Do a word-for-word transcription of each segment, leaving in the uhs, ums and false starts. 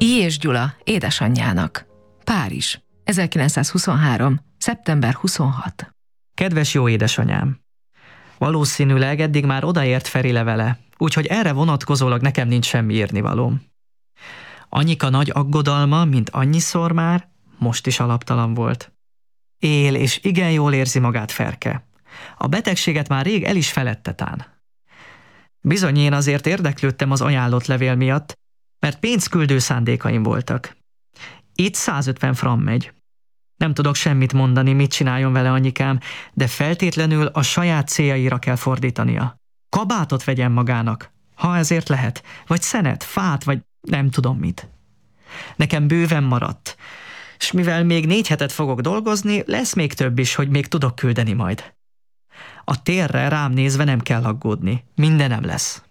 I. és Gyula édesanyjának. Párizs, ezerkilencszázhuszonhárom. szeptember huszonhatodika. Kedves jó édesanyám! Valószínűleg eddig már odaért Feri levele, úgyhogy erre vonatkozólag nekem nincs semmi írnivalóm. Anyika nagy aggodalma, mint annyiszor már, most is alaptalan volt. Él, és igen jól érzi magát Ferke. A betegséget már rég el is felette tán. Bizony én azért érdeklődtem az ajánlott levél miatt, mert pénzküldő szándékaim voltak. Itt százötven frank megy. Nem tudok semmit mondani, mit csináljon vele anyikám, de feltétlenül a saját céljaira kell fordítania. Kabátot vegyen magának, ha ezért lehet, vagy szenet, fát, vagy nem tudom mit. Nekem bőven maradt, és mivel még négy hetet fogok dolgozni, lesz még több is, hogy még tudok küldeni majd. A térre rám nézve nem kell aggódni, mindenem lesz.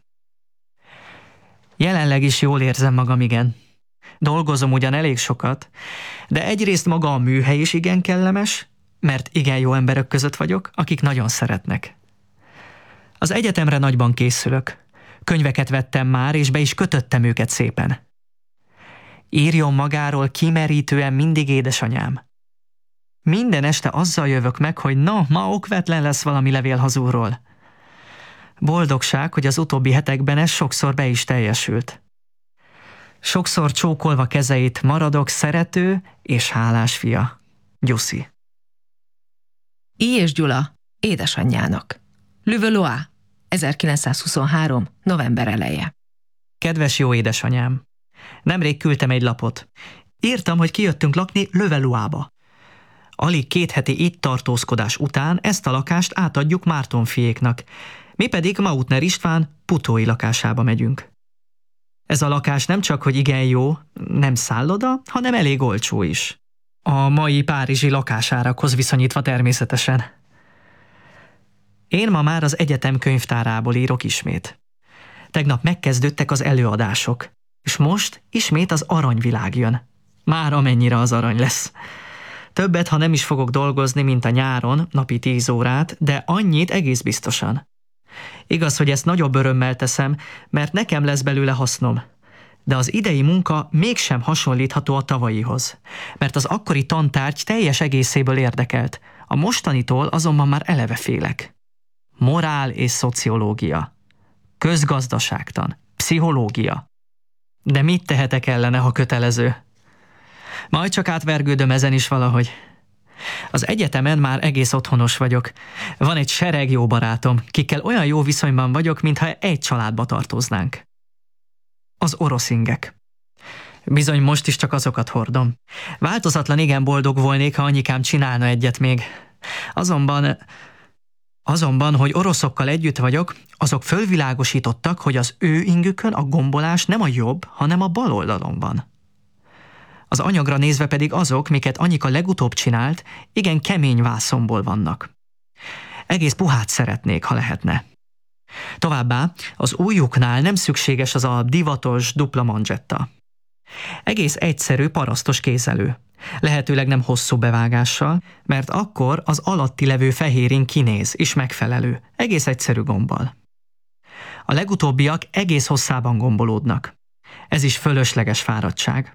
Jelenleg is jól érzem magam, igen. Dolgozom ugyan elég sokat, de egyrészt maga a műhely is igen kellemes, mert igen jó emberek között vagyok, akik nagyon szeretnek. Az egyetemre nagyban készülök. Könyveket vettem már, és be is kötöttem őket szépen. Írjon magáról kimerítően mindig édesanyám. Minden este azzal jövök meg, hogy na, ma okvetlen lesz valami levél hazúról. Boldogság, hogy az utóbbi hetekben ez sokszor be is teljesült. Sokszor csókolva kezeit maradok szerető és hálás fia. Gyuszi. I. és Gyula édesanyjának. Levallois, ezerkilencszázhuszonhárom. november eleje. Kedves jó édesanyám! Nemrég küldtem egy lapot. Írtam, hogy kijöttünk lakni Levalloisba. Alig két heti itt tartózkodás után ezt a lakást átadjuk Mártonfiéknak, mi pedig Mautner István putói lakásába megyünk. Ez a lakás nem csak, hogy igen jó, nem szálloda, hanem elég olcsó is. A mai párizsi lakásárakhoz viszonyítva természetesen. Én ma már az egyetem könyvtárából írok ismét. Tegnap megkezdődtek az előadások, és most ismét az aranyvilág jön. Már amennyire az arany lesz. Többet, ha nem is fogok dolgozni, mint a nyáron, napi tíz órát, de annyit egész biztosan. Igaz, hogy ezt nagyobb örömmel teszem, mert nekem lesz belőle hasznom. De az idei munka mégsem hasonlítható a tavalyihoz, mert az akkori tantárgy teljes egészéből érdekelt, a mostanitól azonban már eleve félek. Morál és szociológia, közgazdaságtan, pszichológia. De mit tehetek ellene, ha kötelező? Majd csak átvergődöm ezen is valahogy. Az egyetemen már egész otthonos vagyok. Van egy sereg jó barátom, kikkel olyan jó viszonyban vagyok, mintha egy családba tartoznánk. Az oroszingek. Bizony most is csak azokat hordom. Változatlan igen boldog volnék, ha anyikám csinálna egyet még. Azonban, azonban, hogy oroszokkal együtt vagyok, azok fölvilágosítottak, hogy az ő ingükön a gombolás nem a jobb, hanem a bal oldalon van. Az anyagra nézve pedig azok, miket anyika legutóbb csinált, igen kemény vászonból vannak. Egész puhát szeretnék, ha lehetne. Továbbá az ujjuknál nem szükséges az a divatos dupla manzsetta. Egész egyszerű parasztos kézelő. Lehetőleg nem hosszú bevágással, mert akkor az alatti levő fehérin kinéz, és megfelelő, egész egyszerű gombbal. A legutóbbiak egész hosszában gombolódnak. Ez is fölösleges fáradtság.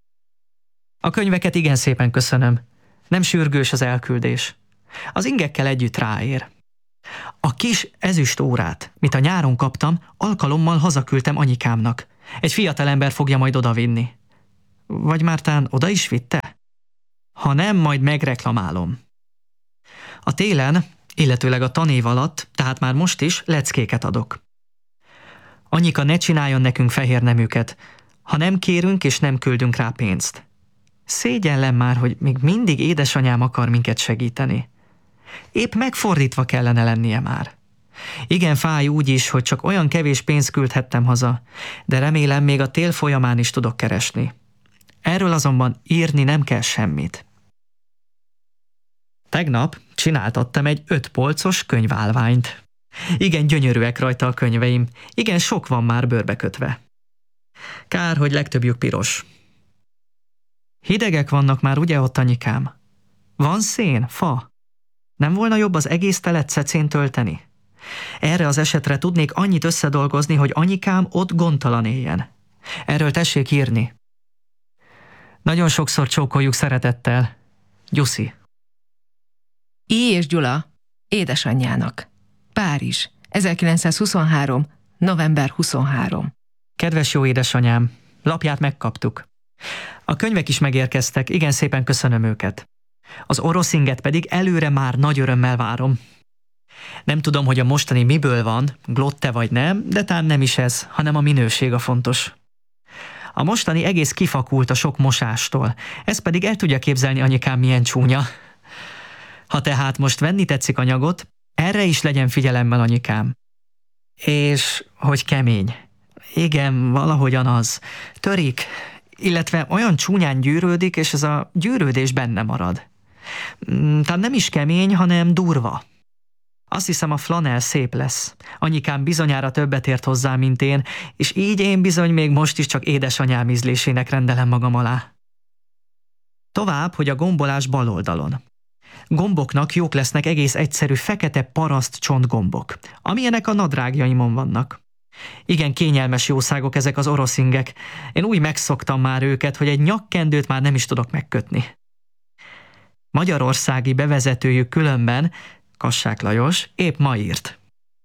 A könyveket igen szépen köszönöm. Nem sürgős az elküldés. Az ingekkel együtt ráér. A kis ezüst órát, mit a nyáron kaptam, alkalommal hazaküldtem anyikámnak. Egy fiatalember fogja majd odavinni. Vagy már tán oda is vitte? Ha nem, majd megreklamálom. A télen, illetőleg a tanév alatt, tehát már most is leckéket adok. Anyika ne csináljon nekünk fehér neműket, ha nem kérünk és nem küldünk rá pénzt. Szégyellem már, hogy még mindig édesanyám akar minket segíteni. Épp megfordítva kellene lennie már. Igen, fáj úgy is, hogy csak olyan kevés pénzt küldhettem haza, de remélem még a tél folyamán is tudok keresni. Erről azonban írni nem kell semmit. Tegnap csináltattam egy öt polcos könyválványt. Igen gyönyörűek rajta a könyveim, igen sok van már bőrbe kötve. Kár, hogy legtöbbjük piros. Hidegek vannak már, ugye ott, anyikám? Van szén, fa? Nem volna jobb az egész telet cecén tölteni? Erre az esetre tudnék annyit összedolgozni, hogy anyikám ott gondtalan éljen. Erről tessék írni. Nagyon sokszor csókoljuk szeretettel. Gyuszi. I. és Gyula édesanyjának. Párizs, ezerkilencszázhuszonhárom. november huszonharmadika. Kedves jó édesanyám, lapját megkaptuk. A könyvek is megérkeztek, igen szépen köszönöm őket. Az Oroszinget pedig előre már nagy örömmel várom. Nem tudom, hogy a mostani miből van, glotte vagy nem, de talán nem is ez, hanem a minőség a fontos. A mostani egész kifakult a sok mosástól, ez pedig el tudja képzelni anyikám milyen csúnya. Ha tehát most venni tetszik anyagot, erre is legyen figyelemmel anyikám. És hogy kemény. Igen, valahogyan az. Törik, illetve olyan csúnyán gyűrődik, és ez a gyűrődés benne marad. Tehát nem is kemény, hanem durva. Azt hiszem, a flanell szép lesz. Anyikám bizonyára többet ért hozzá, mint én, és így én bizony még most is csak édesanyám ízlésének rendelem magam alá. Tovább, hogy a gombolás bal oldalon. Gomboknak jók lesznek egész egyszerű fekete paraszt csontgombok, amilyenek a nadrágjaimon vannak. Igen kényelmes jószágok ezek az oroszingek. Én úgy megszoktam már őket, hogy egy nyakkendőt már nem is tudok megkötni. Magyarországi bevezetőjük különben, Kassák Lajos, épp ma írt.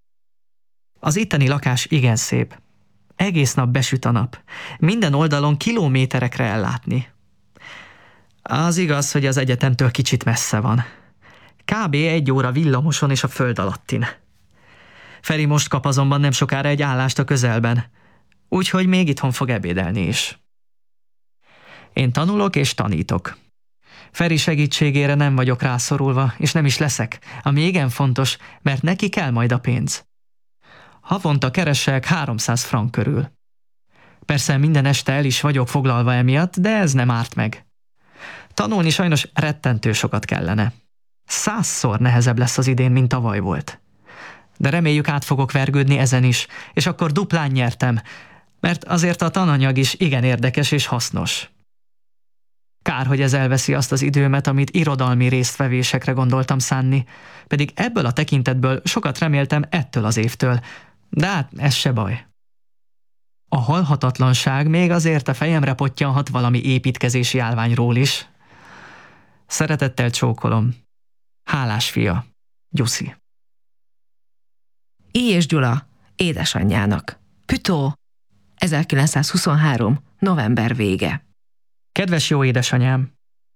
Az itteni lakás igen szép. Egész nap besüt a nap. Minden oldalon kilométerekre ellátni. Az igaz, hogy az egyetemtől kicsit messze van. Kb. egy óra villamoson és a föld alattin. Feri most kap azonban nem sokára egy állást a közelben, úgyhogy még itthon fog ebédelni is. Én tanulok és tanítok. Feri segítségére nem vagyok rászorulva, és nem is leszek, ami igen fontos, mert neki kell majd a pénz. Havonta keresek háromszáz frank körül. Persze minden este el is vagyok foglalva emiatt, de ez nem árt meg. Tanulni sajnos rettentő sokat kellene. Százszor nehezebb lesz az idén, mint tavaly volt. De reméljük át fogok vergődni ezen is, és akkor duplán nyertem, mert azért a tananyag is igen érdekes és hasznos. Kár, hogy ez elveszi azt az időmet, amit irodalmi résztvevésekre gondoltam szánni, pedig ebből a tekintetből sokat reméltem ettől az évtől, de hát ez se baj. A halhatatlanság még azért a fejemre pottyanhat valami építkezési állványról is. Szeretettel csókolom. Hálás fia, Gyuszi. I. és Gyula édesanyjának. Pütó, ezerkilencszázhuszonhárom. november vége. Kedves jó édesanyám!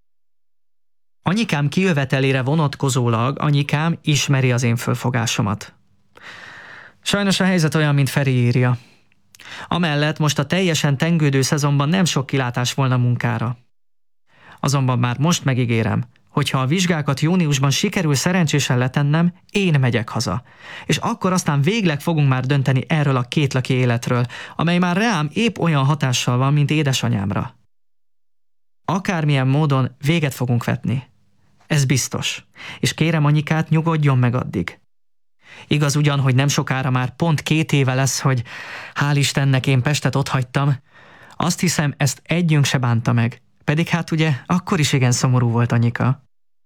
Anyikám kijövetelére vonatkozólag anyikám ismeri az én fölfogásomat. Sajnos a helyzet olyan, mint Feri írja. Amellett most a teljesen tengődő szezonban nem sok kilátás volna munkára. Azonban már most megígérem, hogyha a vizsgákat júniusban sikerül szerencsésen letennem, én megyek haza. És akkor aztán végleg fogunk már dönteni erről a kétlaki életről, amely már reám épp olyan hatással van, mint édesanyámra. Akármilyen módon véget fogunk vetni. Ez biztos. És kérem anyikát, nyugodjon meg addig. Igaz ugyan, hogy nem sokára már pont két éve lesz, hogy hál' Istennek én Pestet otthagytam. Azt hiszem, ezt együnk se bánta meg. Pedig hát ugye, akkor is igen szomorú volt anyika.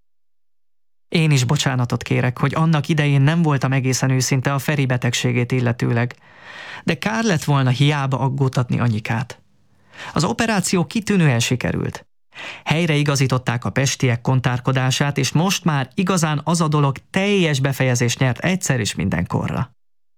Én is bocsánatot kérek, hogy annak idején nem voltam egészen őszinte a Feri betegségét illetőleg. De kár lett volna hiába aggódtatni anyikát. Az operáció kitűnően sikerült. Helyre igazították a pestiek kontárkodását, és most már igazán az a dolog teljes befejezést nyert egyszer és mindenkorra.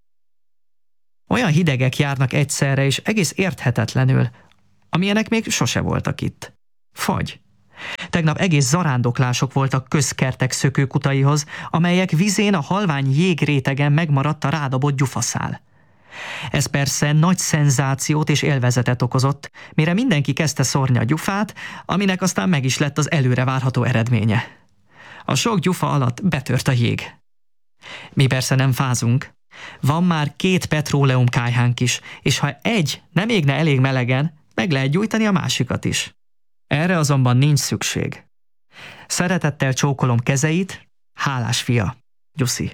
Olyan hidegek járnak egyszerre és egész érthetetlenül, amilyenek még sose voltak itt. Fagy. Tegnap egész zarándoklások voltak közkertek szökőkutaihoz, amelyek vizén a halvány jégrétegen megmaradt a rádobott gyufaszál. Ez persze nagy szenzációt és élvezetet okozott, mire mindenki kezdte szórni a gyufát, aminek aztán meg is lett az előre várható eredménye. A sok gyufa alatt betört a jég. Mi persze nem fázunk. Van már két petróleum kályhánk is, és ha egy nem égne elég melegen, meg lehet gyújtani a másikat is. Erre azonban nincs szükség. Szeretettel csókolom kezeit, hálás fia, Gyuszi.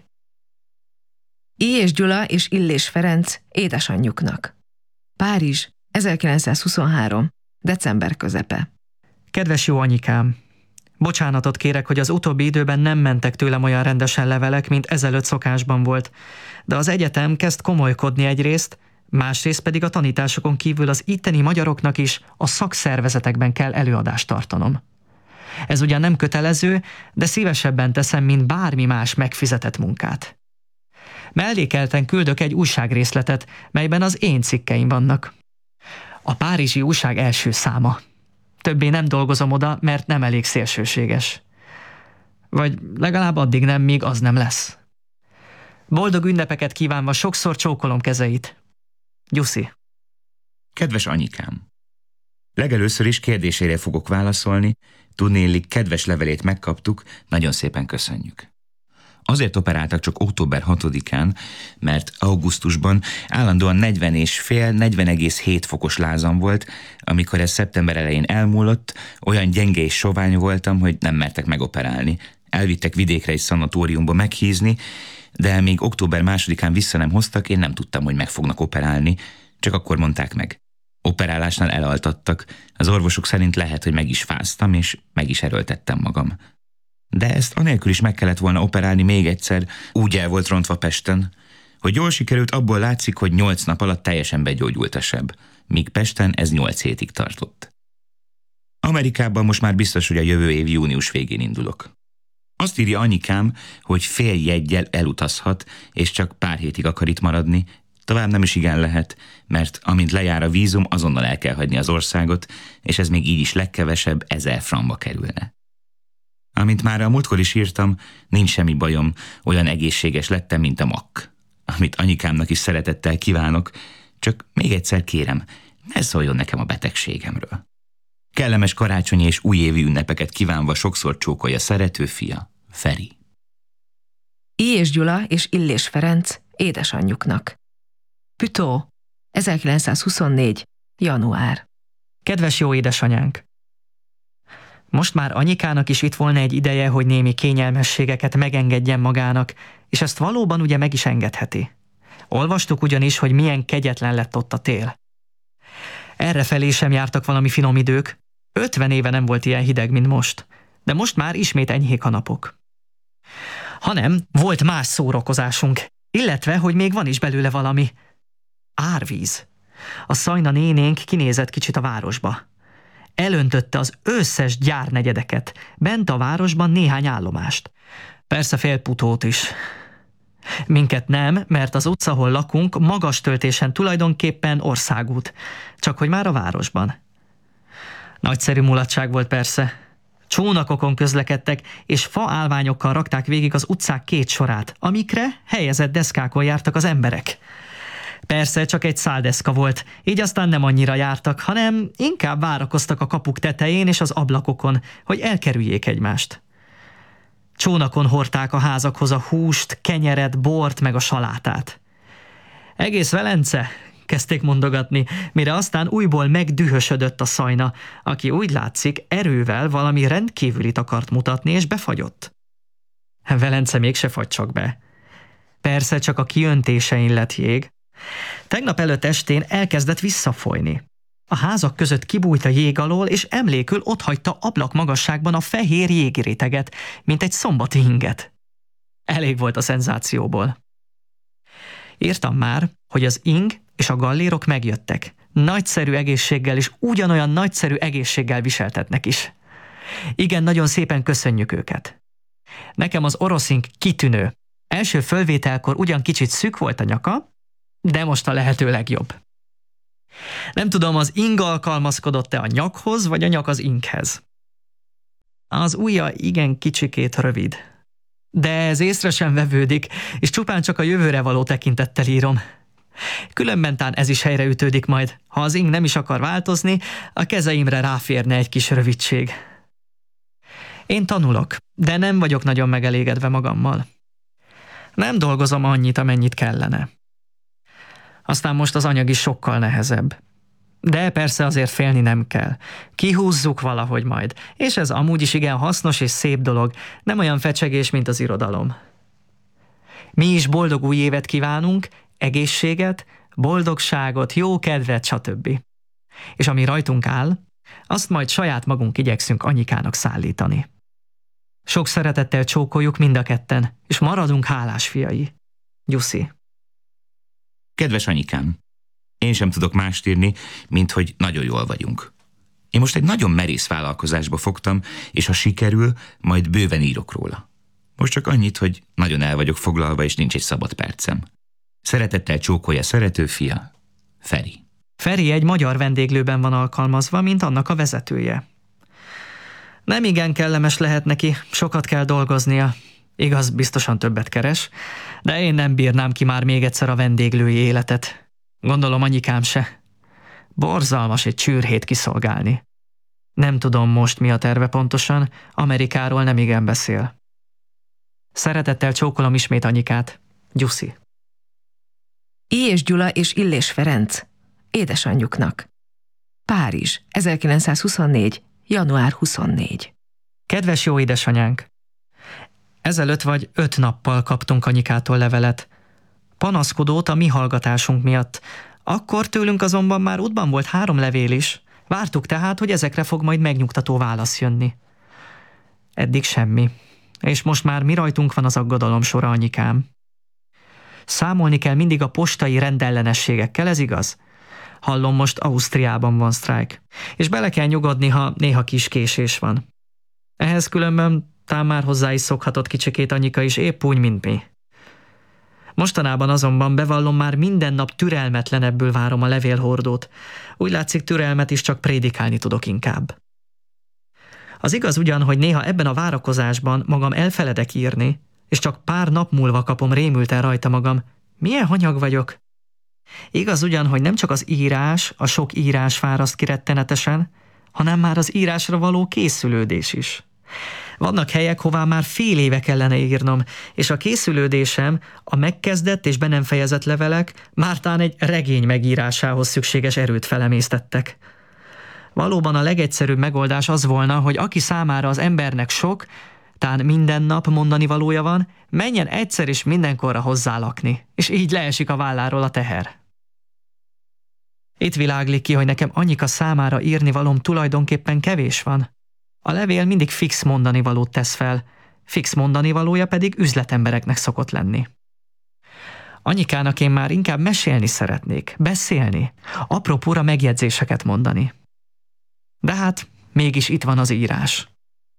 I. és Gyula és Illés Ferenc édesanyjuknak. Párizs, ezerkilencszázhuszonhárom. december közepe. Kedves jó anyikám! Bocsánatot kérek, hogy az utóbbi időben nem mentek tőlem olyan rendesen levelek, mint ezelőtt szokásban volt, de az egyetem kezd komolykodni egyrészt, Másrészt pedig a tanításokon kívül az itteni magyaroknak is a szakszervezetekben kell előadást tartanom. Ez ugyan nem kötelező, de szívesebben teszem, mint bármi más megfizetett munkát. Mellékelten küldök egy újságrészletet, melyben az én cikkeim vannak. A párizsi újság első száma. Többé nem dolgozom oda, mert nem elég szélsőséges. Vagy legalább addig nem, míg az nem lesz. Boldog ünnepeket kívánva sokszor csókolom kezeit. Gyuszi. Kedves anyikám! Legelőször is kérdésére fogok válaszolni, tudnélik, kedves levelét megkaptuk, nagyon szépen köszönjük. Azért operáltak csak október hatodikán, mert augusztusban állandóan negyven és fél, negyven egész hét fokos lázam volt, amikor ez szeptember elején elmúlott, olyan gyenge és sovány voltam, hogy nem mertek megoperálni. Elvittek vidékre egy szanatóriumba meghízni, de még október másodikán vissza nem hoztak, én nem tudtam, hogy meg fognak operálni, csak akkor mondták meg. Operálásnál elaltattak, az orvosok szerint lehet, hogy meg is fáztam, és meg is erőltettem magam. De ezt anélkül is meg kellett volna operálni még egyszer, úgy el volt rontva Pesten. Hogy jól sikerült, abból látszik, hogy nyolc nap alatt teljesen begyógyult a seb, míg Pesten ez nyolc hétig tartott. Amerikában most már biztos, hogy a jövő év június végén indulok. Azt írja anyikám, hogy fél jeggyel elutazhat, és csak pár hétig akar itt maradni. Tovább nem is igen lehet, mert amint lejár a vízum, azonnal el kell hagyni az országot, és ez még így is legkevesebb ezer frankba kerülne. Amint már a múltkor is írtam, nincs semmi bajom, olyan egészséges lettem, mint a makk. Amit anyukámnak is szeretettel kívánok, csak még egyszer kérem, ne szóljon nekem a betegségemről. Kellemes karácsonyi és újévi ünnepeket kívánva sokszor csókolja szerető fia, Feri. I. és Gyula és Illés Ferenc édesanyjuknak. Pütó, ezerkilencszázhuszonnégy. január. Kedves jó édesanyánk! Most már anyukának is itt volna egy ideje, hogy némi kényelmességeket megengedjen magának, és ezt valóban ugye meg is engedheti. Olvastuk ugyanis, hogy milyen kegyetlen lett ott a tél. Errefelé sem jártak valami finom idők. Ötven éve nem volt ilyen hideg, mint most, de most már ismét enyhék a napok. Hanem volt más szórakozásunk, illetve, hogy még van is belőle valami. Árvíz. A Szajna nénénk kinézett kicsit a városba. Elöntötte az összes gyárnegyedeket, bent a városban néhány állomást. Persze félputót is. Minket nem, mert az utca, ahol lakunk, magas töltésen tulajdonképpen országút, csak hogy már a városban. Nagyszerű mulatság volt persze. Csónakokon közlekedtek, és faállványokkal rakták végig az utcák két sorát, amikre helyezett deszkákon jártak az emberek. Persze csak egy száldeszka volt, így aztán nem annyira jártak, hanem inkább várakoztak a kapuk tetején és az ablakokon, hogy elkerüljék egymást. Csónakon hordták a házakhoz a húst, kenyeret, bort meg a salátát. Egész Velence, kezdték mondogatni, mire aztán újból megdühösödött a Szajna, aki úgy látszik erővel valami rendkívülit akart mutatni, és befagyott. Velence mégse fagy csak be. Persze csak a kiöntésein lett jég. Tegnap előtt estén elkezdett visszafolyni. A házak között kibújt a jég alól, és emlékül otthagyta ablak magasságban a fehér jégréteget, mint egy szombati inget. Elég volt a szenzációból. Írtam már, hogy az ing és a gallérok megjöttek. Nagyszerű egészséggel és ugyanolyan nagyszerű egészséggel viseltetnek is. Igen, nagyon szépen köszönjük őket. Nekem az oroszink kitűnő. Első fölvételkor ugyan kicsit szűk volt a nyaka, de most a lehető legjobb. Nem tudom, az ing alkalmazkodott-e a nyakhoz, vagy a nyak az inghez. Az ujja igen kicsikét rövid. De ez észre sem vevődik, és csupán csak a jövőre való tekintettel írom. Különben tán ez is helyreütődik majd. Ha az ing nem is akar változni, a kezeimre ráférne egy kis rövidség. Én tanulok, de nem vagyok nagyon megelégedve magammal. Nem dolgozom annyit, amennyit kellene. Aztán most az anyag is sokkal nehezebb. De persze azért félni nem kell. Kihúzzuk valahogy majd, és ez amúgy is igen hasznos és szép dolog, nem olyan fecsegés, mint az irodalom. Mi is boldog új évet kívánunk, egészséget, boldogságot, jó kedvet, stb. És ami rajtunk áll, azt majd saját magunk igyekszünk anyukának szállítani. Sok szeretettel csókoljuk mind a ketten, és maradunk hálás fiai. Gyuszi. Kedves anyikám! Én sem tudok mást írni, mint hogy nagyon jól vagyunk. Én most egy nagyon merész vállalkozásba fogtam, és ha sikerül, majd bőven írok róla. Most csak annyit, hogy nagyon el vagyok foglalva, és nincs egy szabad percem. Szeretettel csókolja szerető fia, Feri. Feri egy magyar vendéglőben van alkalmazva, mint annak a vezetője. Nem igen kellemes lehet neki, sokat kell dolgoznia. Igaz, biztosan többet keres, de én nem bírnám ki már még egyszer a vendéglői életet. Gondolom anyikám se. Borzalmas egy csűrhét kiszolgálni. Nem tudom most, mi a terve pontosan, Amerikáról nem igen beszél. Szeretettel csókolom ismét anyikát, Gyuszi. I. és Gyula és Illés Ferenc, édesanyjuknak. Párizs, ezerkilencszázhuszonnégy. január huszonnégy. Kedves jó édesanyánk! Ezelőtt vagy öt nappal kaptunk anyikától levelet. Panaszkodót a mi hallgatásunk miatt. Akkor tőlünk azonban már útban volt három levél is. Vártuk tehát, hogy ezekre fog majd megnyugtató válasz jönni. Eddig semmi. És most már mi rajtunk van az aggodalom sora, anyikám. Számolni kell mindig a postai rendellenességekkel, ez igaz? Hallom, most Ausztriában van sztrájk, és bele kell nyugodni, ha néha kis késés van. Ehhez különben tám már hozzá is szokhatott kicsikét anyika is, épp úgy, mint mi. Mostanában azonban bevallom, már minden nap türelmetlenebbül várom a levélhordót. Úgy látszik, türelmet is csak prédikálni tudok inkább. Az igaz ugyan, hogy néha ebben a várakozásban magam elfeledek írni, és csak pár nap múlva kapom rémülten rajta magam. Milyen hanyag vagyok? Igaz ugyan, hogy nem csak az írás, a sok írás fáraszt ki rettenetesen, hanem már az írásra való készülődés is. Vannak helyek, hová már fél éve kellene írnom, és a készülődésem, a megkezdett és be nem fejezett levelek mártán egy regény megírásához szükséges erőt felemésztettek. Valóban a legegyszerűbb megoldás az volna, hogy aki számára az embernek sok, tán minden nap mondani valója van, menjen egyszer és mindenkorra hozzá lakni, és így leesik a válláról a teher. Itt világlik ki, hogy nekem anyika számára írni valóm tulajdonképpen kevés van. A levél mindig fix mondani valót tesz fel, fix mondani valója pedig üzletembereknek szokott lenni. Anyikának én már inkább mesélni szeretnék, beszélni, apropóra megjegyzéseket mondani. De hát mégis itt van az írás.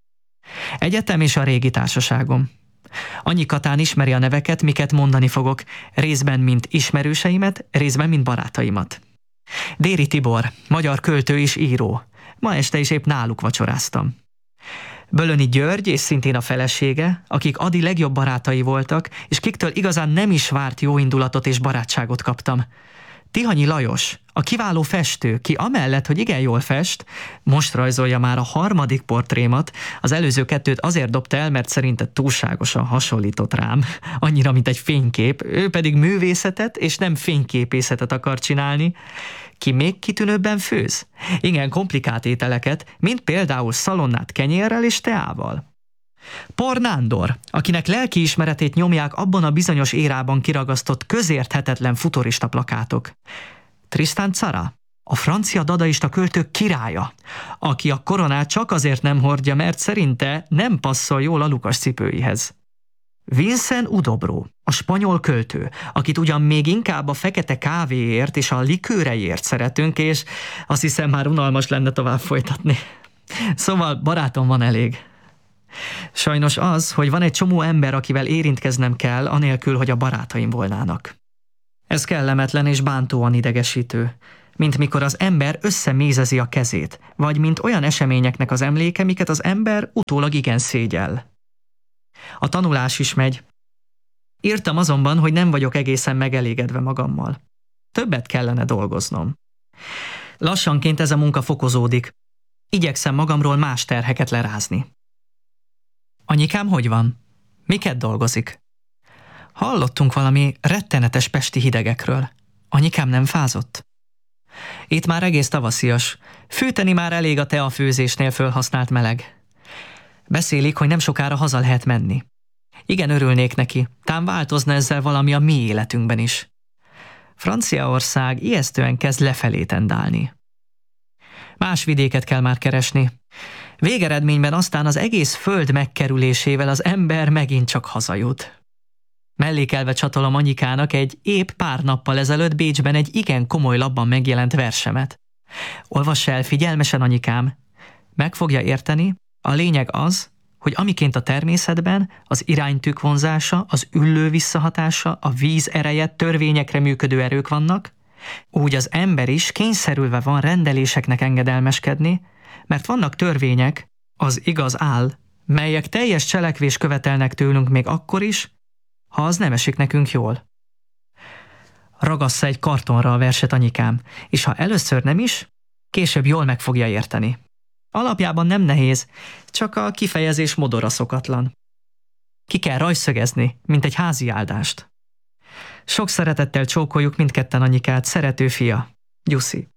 Egyetem és a régi társaságom. Anyikatán ismeri a neveket, miket mondani fogok, részben mint ismerőseimet, részben mint barátaimat. Déri Tibor, magyar költő és író. Ma este is épp náluk vacsoráztam. Bölöni György és szintén a felesége, akik Adi legjobb barátai voltak, és kiktől igazán nem is várt jó indulatot és barátságot kaptam. Tihanyi Lajos, a kiváló festő, ki amellett, hogy igen jól fest, most rajzolja már a harmadik portrémat, az előző kettőt azért dobta el, mert szerinte túlságosan hasonlított rám, annyira, mint egy fénykép, ő pedig művészetet és nem fényképészetet akar csinálni. Ki még kitűnőbben főz? Igen komplikált ételeket, mint például szalonnát kenyérrel és teával. Por Nándor, akinek lelkiismeretét nyomják abban a bizonyos érában kiragasztott közérthetetlen futurista plakátok. Tristan Tzara, a francia dadaista költők királya, aki a koronát csak azért nem hordja, mert szerinte nem passzol jól a lukas cipőihez. Vincent Udobro, a spanyol költő, akit ugyan még inkább a fekete kávéért és a likőreiért szeretünk, és azt hiszem már unalmas lenne tovább folytatni. Szóval barátom van elég. Sajnos az, hogy van egy csomó ember, akivel érintkeznem kell, anélkül, hogy a barátaim volnának. Ez kellemetlen és bántóan idegesítő, mint mikor az ember összemézezi a kezét, vagy mint olyan eseményeknek az emléke, miket az ember utólag igen szégyell. A tanulás is megy. Írtam azonban, hogy nem vagyok egészen megelégedve magammal. Többet kellene dolgoznom. Lassanként ez a munka fokozódik. Igyekszem magamról más terheket lerázni. Anyikám hogy van? Miket dolgozik? Hallottunk valami rettenetes pesti hidegekről. Anyikám nem fázott? Itt már egész tavaszias. Fűteni már elég a teafőzésnél fölhasznált meleg. Beszélik, hogy nem sokára haza lehet menni. Igen, örülnék neki. Tám változna ezzel valami a mi életünkben is. Franciaország ijesztően kezd lefelé tendálni. Más vidéket kell már keresni. Végeredményben aztán az egész föld megkerülésével az ember megint csak hazajut. Mellékelve csatolom Anyikának egy épp pár nappal ezelőtt Bécsben egy igen komoly lapban megjelent versemet. Olvass el figyelmesen, Anyikám. Meg fogja érteni, a lényeg az, hogy amiként a természetben az iránytűk vonzása, az üllő visszahatása, a víz ereje, törvényekre működő erők vannak, úgy az ember is kényszerülve van rendeléseknek engedelmeskedni, mert vannak törvények, az igaz áll, melyek teljes cselekvés követelnek tőlünk még akkor is, ha az nem esik nekünk jól. Ragassza egy kartonra a verset, Anyikám, és ha először nem is, később jól meg fogja érteni. Alapjában nem nehéz, csak a kifejezés modora szokatlan. Ki kell rajszögezni, mint egy házi áldást. Sok szeretettel csókoljuk mindketten Anyikát, szerető fia, Gyuszi.